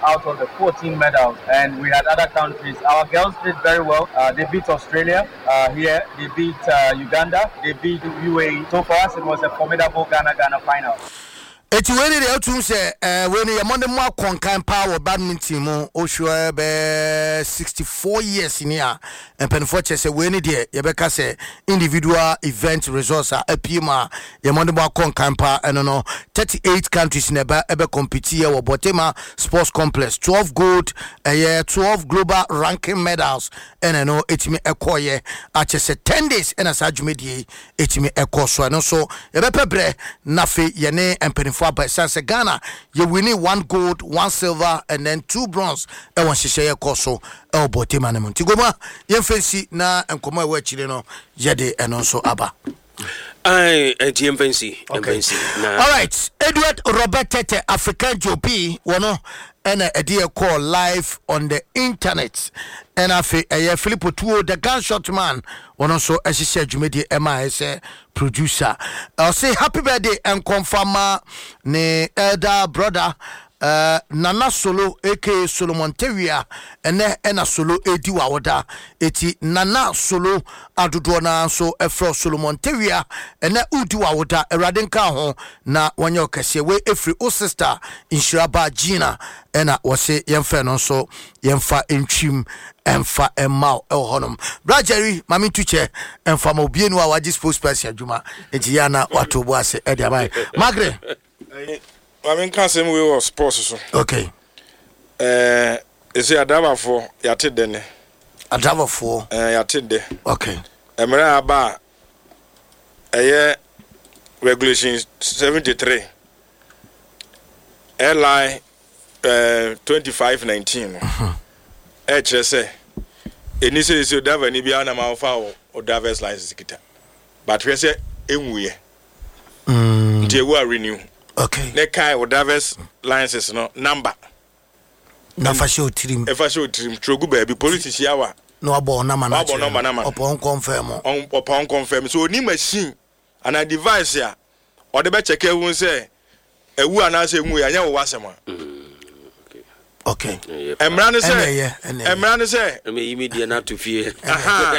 out of the 14 medals, and we had other countries. Our girls did very well. They beat Australia here. They beat Uganda. They beat UAE. So for us, it was a formidable Ghana final. It's when the outcome say when you Monday more concan power badminton mo Oshua be 64 years in here and penforche say when the Yebeka say individual event results are apima your Monday more concan power and no 38 countries in ebe compete here or Botema Sports Complex 12 gold 12 global ranking medals and no etimi ekoye at say 10 days and as ajumedi etimi ekoso no so Yebepebre nafe yene and penforche by Sanse Ghana, you winning 1 gold, 1 silver, and then 2 bronze. I want to say a coso, El Boteman. Tigoma, Yemfensi, na and Koma Wechino, Yede, and also Abba. GMFNC. All right, Edward Robert Tete, African Jopi, one and a dear call live on the internet. And I feel Filippo Tuo, the gunshot man, one also as he said, Jumedi MIS producer. I'll say happy birthday and confirm ne elder brother. Nana Solo aka Solomon Teria ena Solo edi wawoda eti Nana Solo adudona so efro Solomon Teria ena udi wawoda eradenka ho na wanyo kese we efri o sister Inshiraba Gina ena wose yemfa no so yemfa entwim emfa emma ehonum brajeri mami tuche emfa ma obienu a waji spokesperson adwuma eti yana watobo ase edi abai Magre I mean, can't say we were sports. Okay. Is it a driver for Yatid then? A driver for Yatid. Okay. Emera Ba a year regulation 73. Airline 2519. HSA. And this is your driver, Nibiana Malfa or driver's license. But we say, Emwe. They were renew. Okay. Ne kai o driver's license no number. Na fashion trim. E fashion trim trogu baby police yawa. No abo na man. Upon confirm. Upon confirm. So ni machine and a device ya. Or the be check e won say e wu anase wu ya nya wo wasema. Okay. Emra ne say. Emra ne say. Me immediate not to fear.